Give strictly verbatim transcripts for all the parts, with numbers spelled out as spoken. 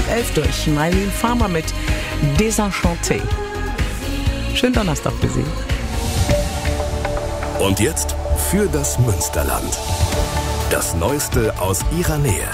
halb elf durch. Mylene Farmer mit Désenchanté. Schönen Donnerstag für Sie. Und jetzt für das Münsterland. Das Neueste aus Ihrer Nähe.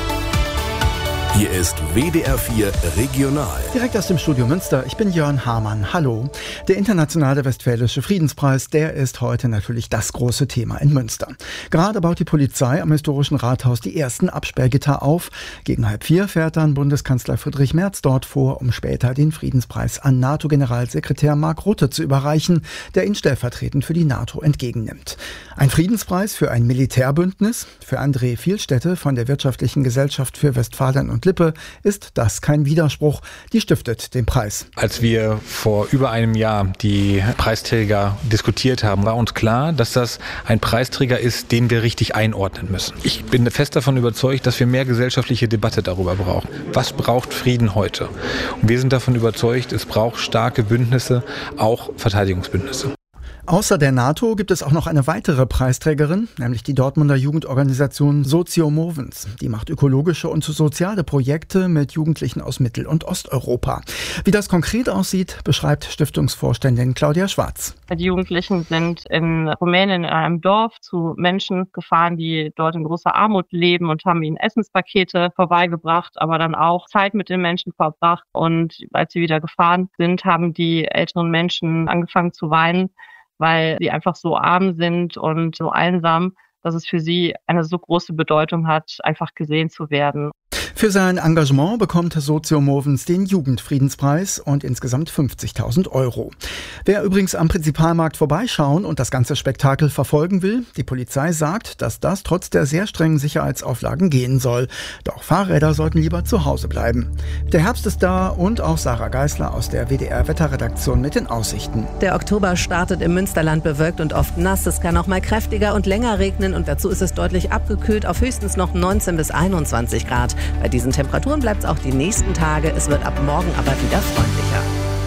Hier ist W D R vier Regional. Direkt aus dem Studio Münster, ich bin Jörn Hamann. Hallo. Der Internationale Westfälische Friedenspreis, der ist heute natürlich das große Thema in Münster. Gerade baut die Polizei am historischen Rathaus die ersten Absperrgitter auf. Gegen halb vier fährt dann Bundeskanzler Friedrich Merz dort vor, um später den Friedenspreis an NATO-Generalsekretär Mark Rutte zu überreichen, der ihn stellvertretend für die NATO entgegennimmt. Ein Friedenspreis für ein Militärbündnis? Für André Vielstädte von der Wirtschaftlichen Gesellschaft für Westfalen und Lippe ist das kein Widerspruch. Die stiftet den Preis. Als wir vor über einem Jahr die Preisträger diskutiert haben, war uns klar, dass das ein Preisträger ist, den wir richtig einordnen müssen. Ich bin fest davon überzeugt, dass wir mehr gesellschaftliche Debatte darüber brauchen. Was braucht Frieden heute? Und wir sind davon überzeugt, es braucht starke Bündnisse, auch Verteidigungsbündnisse. Außer der NATO gibt es auch noch eine weitere Preisträgerin, nämlich die Dortmunder Jugendorganisation Socio Movens. Die macht ökologische und soziale Projekte mit Jugendlichen aus Mittel- und Osteuropa. Wie das konkret aussieht, beschreibt Stiftungsvorständin Claudia Schwarz. Die Jugendlichen sind in Rumänien in einem Dorf zu Menschen gefahren, die dort in großer Armut leben und haben ihnen Essenspakete vorbeigebracht, aber dann auch Zeit mit den Menschen verbracht. Und als sie wieder gefahren sind, haben die älteren Menschen angefangen zu weinen, weil sie einfach so arm sind und so einsam, dass es für sie eine so große Bedeutung hat, einfach gesehen zu werden. Für sein Engagement bekommt Socio Movens den Jugendfriedenspreis und insgesamt fünfzigtausend Euro. Wer übrigens am Prinzipalmarkt vorbeischauen und das ganze Spektakel verfolgen will, die Polizei sagt, dass das trotz der sehr strengen Sicherheitsauflagen gehen soll. Doch Fahrräder sollten lieber zu Hause bleiben. Der Herbst ist da und auch Sarah Geisler aus der W D R-Wetterredaktion mit den Aussichten. Der Oktober startet im Münsterland bewölkt und oft nass. Es kann auch mal kräftiger und länger regnen und dazu ist es deutlich abgekühlt auf höchstens noch neunzehn bis einundzwanzig Grad. Bei diesen Temperaturen bleibt es auch die nächsten Tage. Es wird ab morgen aber wieder freundlicher.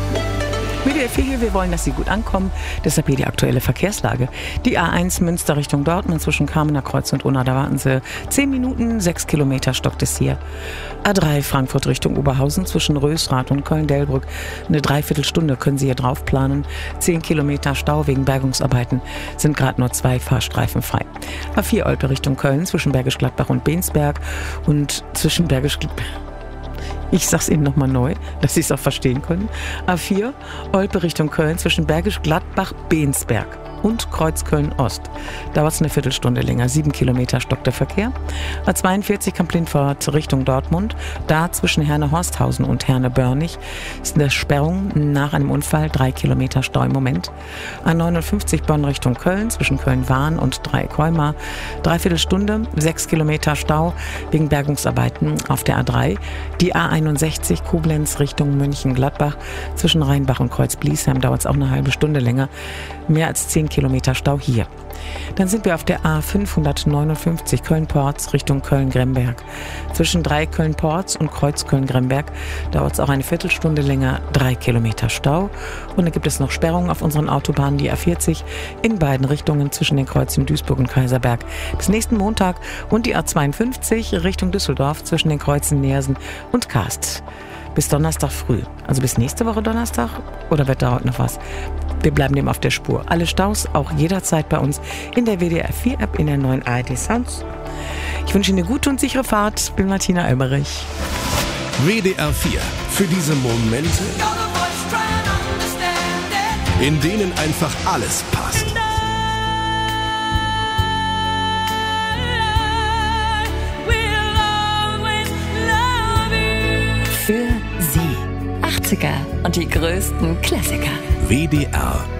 W D R vier, wir wollen, dass Sie gut ankommen. Deshalb hier die aktuelle Verkehrslage. Die A eins Münster Richtung Dortmund zwischen Kamener Kreuz und Unna. Da warten Sie zehn Minuten, sechs Kilometer stockt es hier. A drei Frankfurt Richtung Oberhausen zwischen Rösrath und Köln-Delbrück. Eine Dreiviertelstunde können Sie hier drauf planen. zehn Kilometer Stau wegen Bergungsarbeiten, sind gerade nur zwei Fahrstreifen frei. A vier Olpe Richtung Köln zwischen Bergisch Gladbach und Bensberg und zwischen Bergisch Gladbach. Ich sag's Ihnen nochmal neu, dass Sie es auch verstehen können. A vier, Olpe Richtung Köln zwischen Bergisch Gladbach, Bensberg und Kreuzköln-Ost. Dauert es eine Viertelstunde länger, sieben Kilometer stockt der Verkehr. A zweiundvierzig Kamp-Lindfort Richtung Dortmund, da zwischen Herne-Horsthausen und Herne-Börnig ist eine Sperrung nach einem Unfall, drei Kilometer Stau im Moment. A neunundfünfzig Bonn Richtung Köln, zwischen Köln-Wahn und Dreieck-Heumar, Dreiviertelstunde, sechs Kilometer Stau wegen Bergungsarbeiten auf der A drei. Die A einundsechzig Koblenz Richtung Mönchengladbach, zwischen Rheinbach und Kreuz-Bliesheim dauert es auch eine halbe Stunde länger. Mehr als zehn Kilometer Stau hier. Dann sind wir auf der A fünfhundertneunundfünfzig Köln-Porz Richtung Köln-Gremberg. Zwischen Dreieck Köln-Porz und Kreuz Köln-Gremberg dauert es auch eine Viertelstunde länger, drei Kilometer Stau. Und dann gibt es noch Sperrungen auf unseren Autobahnen, die A vierzig in beiden Richtungen zwischen den Kreuzen Duisburg und Kaiserberg bis nächsten Montag und die A zweiundfünfzig Richtung Düsseldorf zwischen den Kreuzen Neersen und Kast. Bis Donnerstag früh. Also bis nächste Woche Donnerstag? Oder wird da heute noch was? Wir bleiben dem auf der Spur. Alle Staus auch jederzeit bei uns in der W D R vier App, in der neuen A R D Sounds. Ich wünsche Ihnen eine gute und sichere Fahrt. Ich bin Martina Almerich. W D R vier. Für diese Momente, in denen einfach alles passt. Für Sie. achtziger und die größten Klassiker. W D R